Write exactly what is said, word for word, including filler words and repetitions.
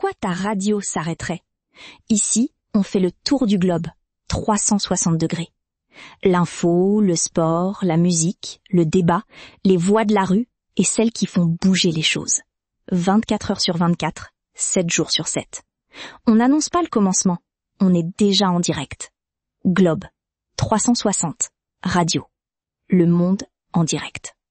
pourquoi ta radio s'arrêterait? Ici, on fait le tour du globe, trois cent soixante degrés. L'info, le sport, la musique, le débat, les voix de la rue et celles qui font bouger les choses. vingt-quatre heures sur vingt-quatre, sept jours sur sept. On n'annonce pas le commencement, on est déjà en direct. Globe, trois cent soixante, radio. Le monde en direct.